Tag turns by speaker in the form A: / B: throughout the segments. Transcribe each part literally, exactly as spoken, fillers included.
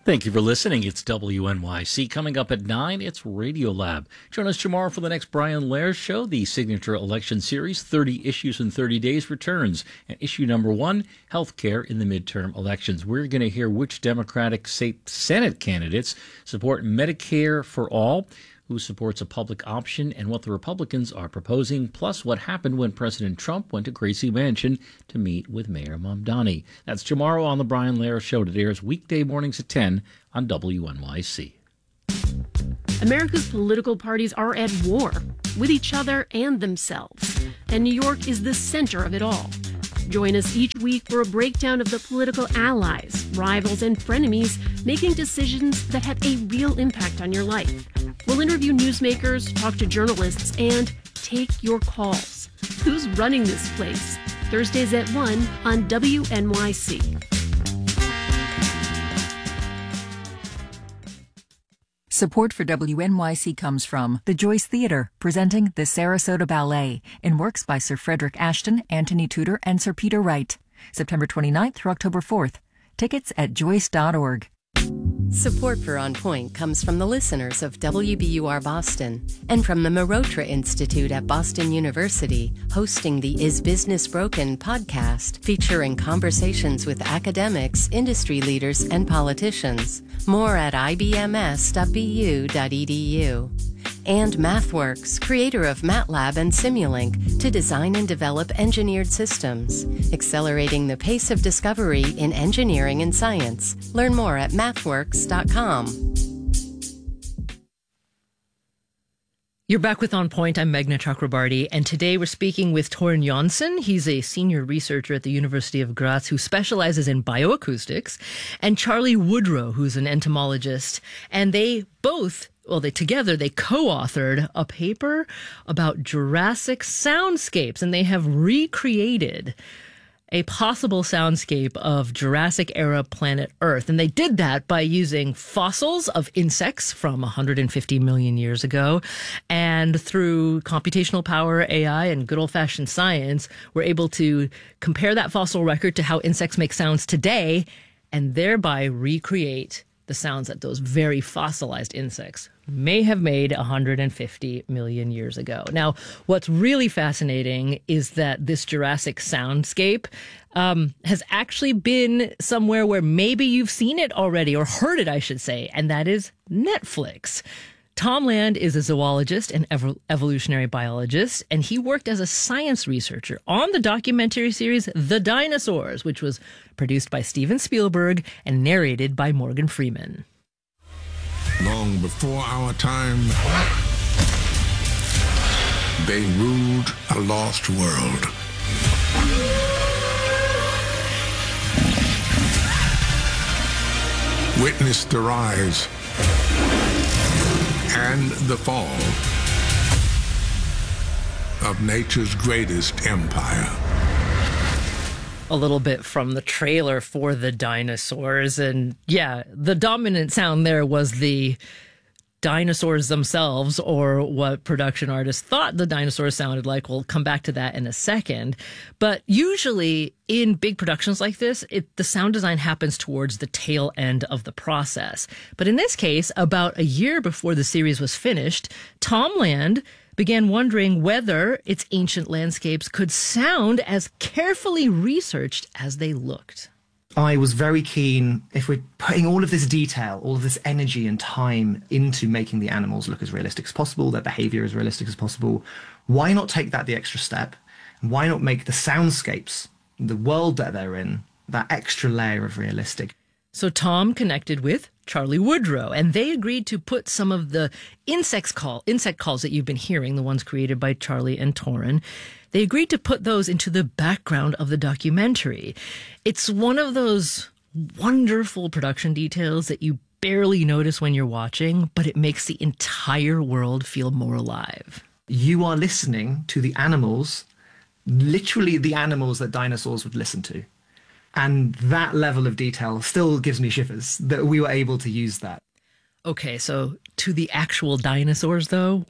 A: Thank you for listening. It's W N Y C. Coming up at nine, it's Radiolab. Join us tomorrow for the next Brian Lehrer Show. The signature election series, thirty Issues in thirty days, returns. And issue number one, healthcare in the midterm elections. We're going to hear which Democratic state Senate candidates support Medicare for all, who supports a public option, and what the Republicans are proposing, plus what happened when President Trump went to Gracie Mansion to meet with Mayor Mamdani. That's tomorrow on The Brian Lehrer Show. It airs weekday mornings at ten on W N Y C.
B: America's political parties are at war with each other and themselves, and New York is the center of it all. Join us each week for a breakdown of the political allies, rivals, and frenemies making decisions that have a real impact on your life. We'll interview newsmakers, talk to journalists, and take your calls. Who's running this place? Thursdays at one on W N Y C.
C: Support for W N Y C comes from the Joyce Theatre, presenting the Sarasota Ballet in works by Sir Frederick Ashton, Anthony Tudor, and Sir Peter Wright. September twenty-ninth through October fourth. Tickets at joyce dot org.
D: Support for On Point comes from the listeners of W B U R Boston and from the Marotra Institute at Boston University, hosting the Is Business Broken podcast, featuring conversations with academics, industry leaders, and politicians. More at I B M S dot B U dot E D U. And MathWorks, creator of MATLAB and Simulink, to design and develop engineered systems, accelerating the pace of discovery in engineering and science. Learn more at mathworks dot com.
E: You're back with On Point. I'm Meghna Chakrabarty, and today we're speaking with Toren Jansson. He's a senior researcher at the University of Graz who specializes in bioacoustics, and Charlie Woodrow, who's an entomologist. And they both, well, they together, they co-authored a paper about Jurassic soundscapes, and they have recreated a possible soundscape of Jurassic-era planet Earth. And they did that by using fossils of insects from one hundred fifty million years ago. And through computational power, A I, and good old-fashioned science, we're able to compare that fossil record to how insects make sounds today and thereby recreate the sounds that those very fossilized insects may have made one hundred fifty million years ago. Now, what's really fascinating is that this Jurassic soundscape um, has actually been somewhere where maybe you've seen it already, or heard it, I should say, and that is Netflix. Tom Land is a zoologist and ev- evolutionary biologist, and he worked as a science researcher on the documentary series The Dinosaurs, which was produced by Steven Spielberg and narrated by Morgan Freeman.
F: Long before our time, they ruled a lost world. Witness the rise and the fall of nature's greatest empire.
E: A little bit from the trailer for The Dinosaurs. And yeah, the dominant sound there was the dinosaurs themselves, or what production artists thought the dinosaurs sounded like. We'll come back to that in a second. But usually in big productions like this, it, the sound design happens towards the tail end of the process. But in this case, about a year before the series was finished, Tom Land began wondering whether its ancient landscapes could sound as carefully researched as they looked.
G: I was very keen, if we're putting all of this detail, all of this energy and time into making the animals look as realistic as possible, their behavior as realistic as possible, why not take that the extra step? And why not make the soundscapes, the world that they're in, that extra layer of realistic?
E: So Tom connected with Charlie Woodrow, and they agreed to put some of the insects call, insect calls that you've been hearing, the ones created by Charlie and Toren, they agreed to put those into the background of the documentary. It's one of those wonderful production details that you barely notice when you're watching, but it makes the entire world feel more alive.
G: You are listening to the animals, literally the animals that dinosaurs would listen to. And that level of detail still gives me shivers that we were able to use that.
E: Okay, so to the actual dinosaurs, though,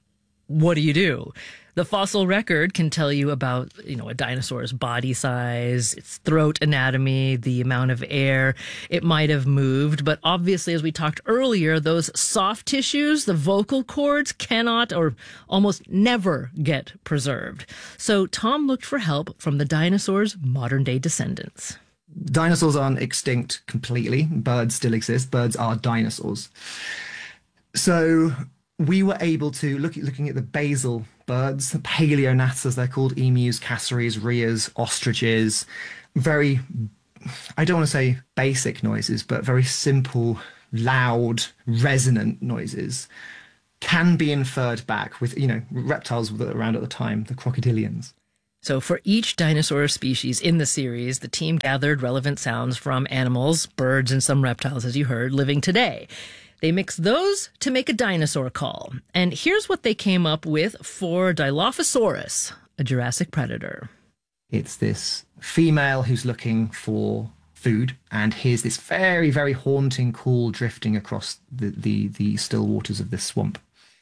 E: what do you do? The fossil record can tell you about, you know, a dinosaur's body size, its throat anatomy, the amount of air it might have moved. But obviously, as we talked earlier, those soft tissues, the vocal cords, cannot or almost never get preserved. So Tom looked for help from the dinosaurs' modern day descendants.
G: Dinosaurs aren't extinct completely. Birds still exist. Birds are dinosaurs. So we were able to look at looking at the basal birds, the paleognats as they're called, emus, cassowaries, rheas, ostriches, very, I don't want to say basic noises, but very simple, loud, resonant noises can be inferred back with, you know, reptiles that were around at the time, the crocodilians.
E: So for each dinosaur species in the series, the team gathered relevant sounds from animals, birds, and some reptiles, as you heard, living today. They mixed those to make a dinosaur call. And here's what they came up with for Dilophosaurus, a Jurassic predator.
G: It's this female who's looking for food, and here's this very, very haunting call drifting across the, the, the still waters of this swamp.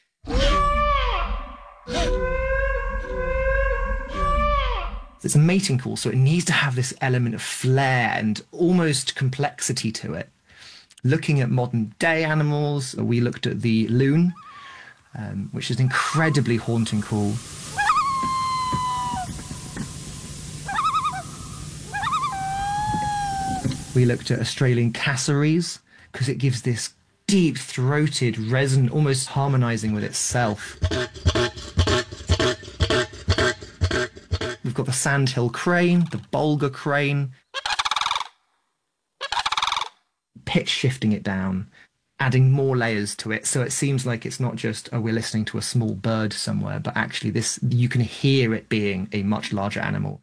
G: It's a mating call, so it needs to have this element of flair and almost complexity to it. Looking at modern day animals, we looked at the loon, um, which is an incredibly haunting call. We looked at Australian cassowaries because it gives this deep-throated, resonant, almost harmonizing with itself. We've got the sandhill crane, the Bulgur crane. Pitch shifting it down, adding more layers to it, so it seems like it's not just, oh, we're listening to a small bird somewhere, but actually this, you can hear it being a much larger animal.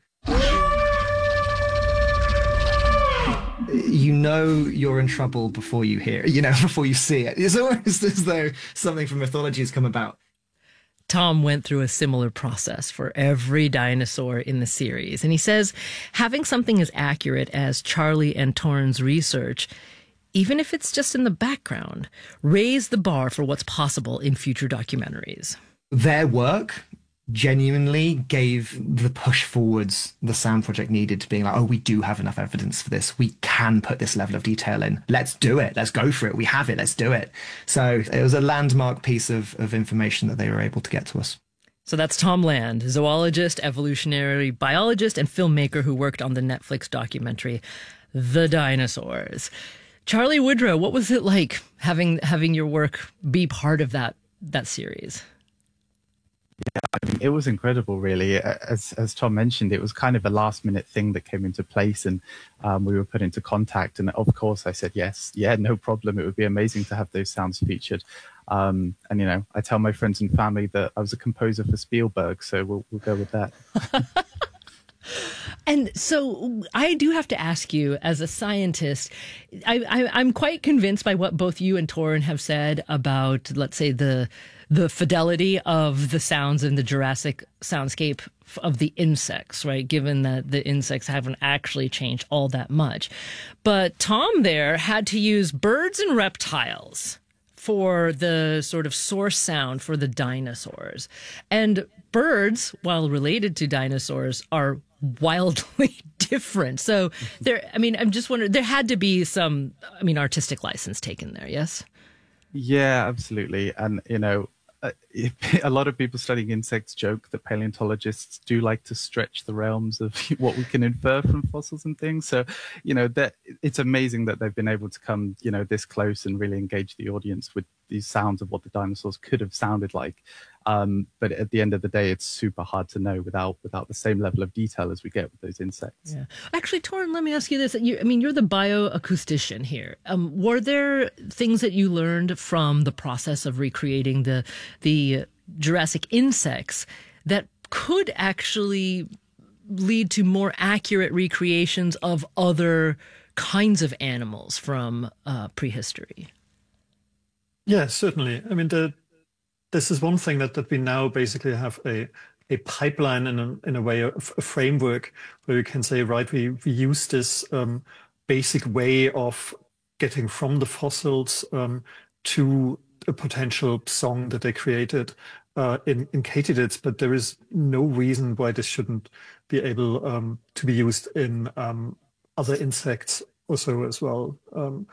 G: You know you're in trouble before you hear it, you know, before you see it. It's almost as though something from mythology has come about.
E: Tom went through a similar process for every dinosaur in the series, and he says having something as accurate as Charlie and Torn's research, even if it's just in the background, raise the bar for what's possible in future documentaries.
G: Their work genuinely gave the push forwards the Sound Project needed to being like, oh, we do have enough evidence for this. We can put this level of detail in. Let's do it. Let's go for it. We have it. Let's do it. So it was a landmark piece of, of information that they were able to get to us.
E: So that's Tom Land, zoologist, evolutionary biologist, and filmmaker who worked on the Netflix documentary, The Dinosaurs. Charlie Woodrow, what was it like having having your work be part of that that series?
H: Yeah, I mean, it was incredible, really. As as Tom mentioned, it was kind of a last minute thing that came into place, and um, we were put into contact. And of course, I said yes, yeah, no problem. It would be amazing to have those sounds featured. Um, and you know, I tell my friends and family that I was a composer for Spielberg, so we'll we'll go with that.
E: And so I do have to ask you, as a scientist, I, I, I'm quite convinced by what both you and Torun have said about, let's say, the the fidelity of the sounds in the Jurassic soundscape of the insects, right? Given that the insects haven't actually changed all that much. But Tom there had to use birds and reptiles for the sort of source sound for the dinosaurs. And birds, while related to dinosaurs, are wildly different. So there, I mean, I'm just wondering, there had to be some, I mean, artistic license taken there, yes?
H: Yeah, absolutely. And, you know, a lot of people studying insects joke that paleontologists do like to stretch the realms of what we can infer from fossils and things. So, you know, that it's amazing that they've been able to come, you know, this close and really engage the audience with these sounds of what the dinosaurs could have sounded like. Um, but at the end of the day, it's super hard to know without without the same level of detail as we get with those insects.
E: Yeah. Actually, Torun, let me ask you this. You, I mean, you're the bioacoustician here. Um, were there things that you learned from the process of recreating the the Jurassic insects that could actually lead to more accurate recreations of other kinds of animals from uh, prehistory?
I: Yeah, certainly. I mean, the this is one thing that, that we now basically have a a pipeline in a, in a way, a, a framework where we can say, right, we, we use this um, basic way of getting from the fossils um, to a potential song that they created uh, in, in katydids, but there is no reason why this shouldn't be able um, to be used in um, other insects also as well. Um,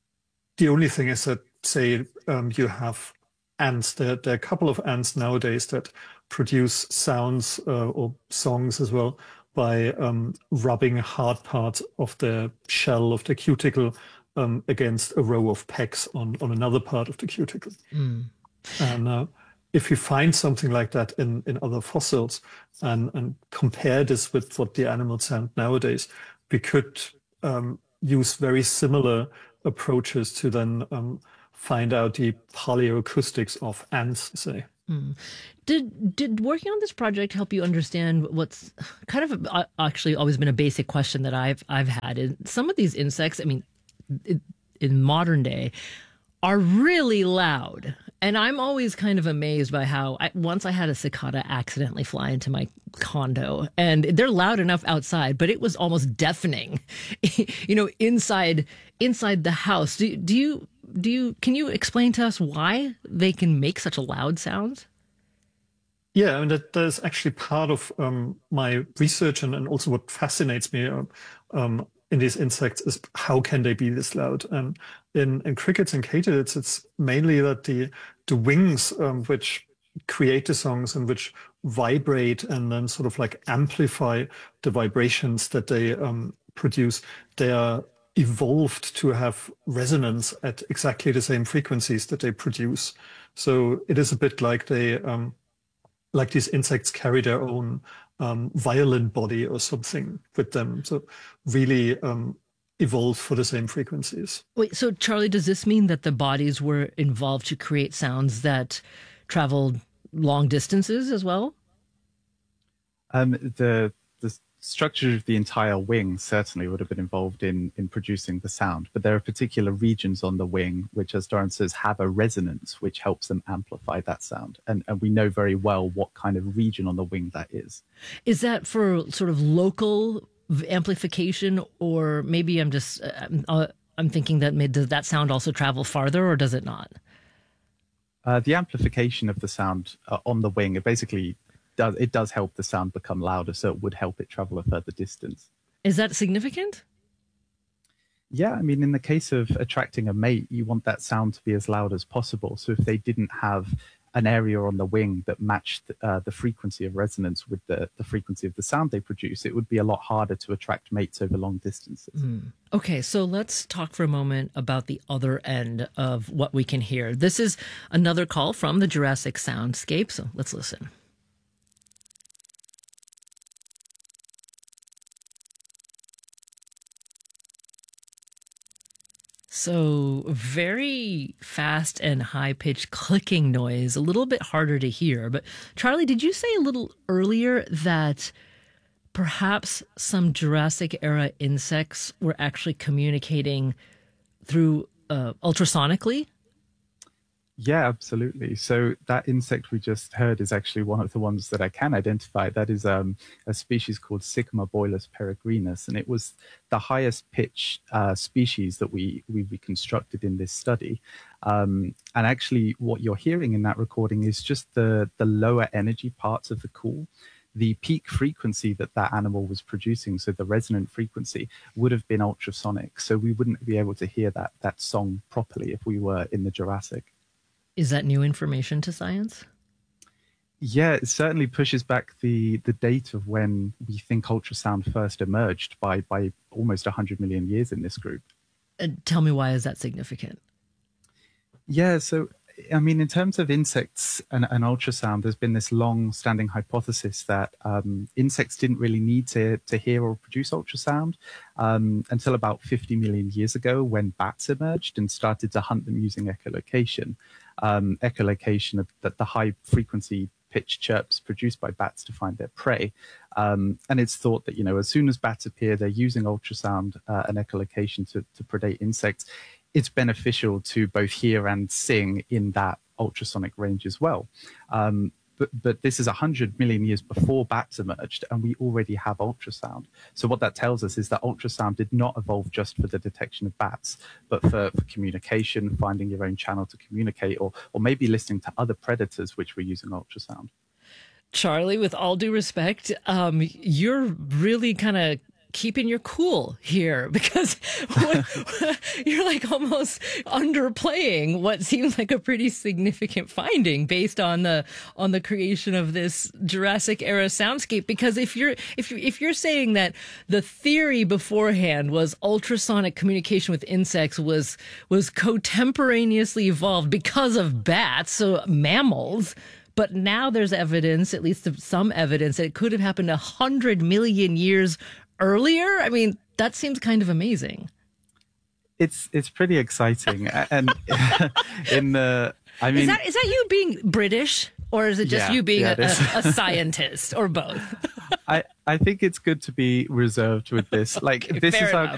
I: the only thing is that, say, um, you have ants. There, there are a couple of ants nowadays that produce sounds uh, or songs as well by um, rubbing hard part of the shell of the cuticle um, against a row of pecks on, on another part of the cuticle. Mm. And uh, if you find something like that in, in other fossils and, and compare this with what the animals sound nowadays, we could um, use very similar approaches to then um, find out the paleoacoustics of ants, say.
E: Mm. Did did working on this project help you understand what's kind of uh, actually always been a basic question that I've I've had? In some of these insects, I mean, it, in modern day, are really loud. And I'm always kind of amazed by how I, once I had a cicada accidentally fly into my condo, and they're loud enough outside, but it was almost deafening, you know, inside inside the house. Do, do you do you can you explain to us why they can make such a loud sound?
I: Yeah, I mean, that, that is actually part of um, my research, and, and also what fascinates me um, um, in these insects is how can they be this loud? And in, in crickets and katydids, it's mainly that the the wings, um, which create the songs and which vibrate and then sort of like amplify the vibrations that they um, produce, they are evolved to have resonance at exactly the same frequencies that they produce. So it is a bit like they, um, like these insects carry their own um, violin body or something with them. So really um, evolved for the same frequencies.
E: Wait, so Charlie, does this mean that the bodies were involved to create sounds that traveled long distances as well?
H: Um, the the structure of the entire wing certainly would have been involved in in producing the sound, but there are particular regions on the wing which, as Doran says, have a resonance which helps them amplify that sound, and and we know very well what kind of region on the wing that is.
E: Is that for sort of local amplification, or maybe I'm just uh, I'm thinking that maybe, does that sound also travel farther, or does it not?
H: Uh, the amplification of the sound uh, on the wing, it basically does it does help the sound become louder, so it would help it travel a further distance.
E: Is that significant?
H: Yeah, I mean, in the case of attracting a mate, you want that sound to be as loud as possible. So if they didn't have an area on the wing that matched uh, the frequency of resonance with the, the frequency of the sound they produce, it would be a lot harder to attract mates over long distances.
E: Mm. Okay, so let's talk for a moment about the other end of what we can hear. This is another call from the Jurassic Soundscape, so let's listen. So very fast and high-pitched clicking noise, a little bit harder to hear. But Charlie, did you say a little earlier that perhaps some Jurassic-era insects were actually communicating through uh, ultrasonically?
H: Yeah, absolutely. So that insect we just heard is actually one of the ones that I can identify. That is um, a species called Sycamore peregrinus, and it was the highest pitch uh, species that we, we reconstructed in this study. Um, and actually what you're hearing in that recording is just the, the lower energy parts of the call. The peak frequency that that animal was producing, so the resonant frequency, would have been ultrasonic. So we wouldn't be able to hear that, that song properly if we were in the Jurassic.
E: Is that new information to science?
H: Yeah, it certainly pushes back the, the date of when we think ultrasound first emerged by, by almost one hundred million years in this group.
E: Uh, tell me, why is that significant?
H: Yeah, so, I mean, in terms of insects and, and ultrasound, there's been this long-standing hypothesis that um, insects didn't really need to, to hear or produce ultrasound um, until about fifty million years ago, when bats emerged and started to hunt them using echolocation. Um, echolocation, that the high frequency pitch chirps produced by bats to find their prey. Um, and it's thought that, you know, as soon as bats appear, they're using ultrasound uh, and echolocation to, to predate insects. It's beneficial to both hear and sing in that ultrasonic range as well. Um, but, but this is one hundred million years before bats emerged, and we already have ultrasound. So what that tells us is that ultrasound did not evolve just for the detection of bats, but for, for communication, finding your own channel to communicate, or, or maybe listening to other predators, which were using ultrasound.
E: Charlie, with all due respect, um, you're really kind of keeping your cool here, because you're like almost underplaying what seems like a pretty significant finding based on the on the creation of this Jurassic era soundscape. Because if you're if you if you're saying that the theory beforehand was ultrasonic communication with insects was was contemporaneously evolved because of bats, so mammals. But now there's evidence, at least some evidence, that it could have happened a hundred million years earlier. I mean, that seems kind of amazing.
H: It's it's pretty exciting, and in the I mean,
E: is that is that you being British, or is it just
H: yeah,
E: you being
H: yeah,
E: a, a, a scientist, or both?
H: I I think it's good to be reserved with this. Like
E: Okay,
H: this
E: fair
H: is our
E: enough.